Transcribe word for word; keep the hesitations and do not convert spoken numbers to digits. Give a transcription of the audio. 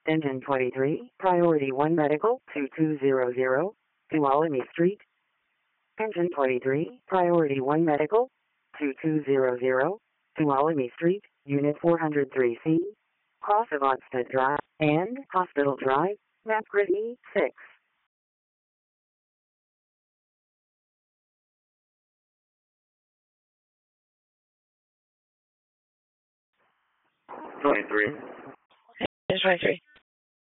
Engine twenty-three, Priority one Medical, two two zero zero, Tuolumne Street. Engine twenty-three, Priority one Medical, two two zero zero, Tuolumne Street, Unit four oh three C, Cross of Onstead Drive, and Hospital Drive, Map Grid E six. twenty-three. Engine twenty-three.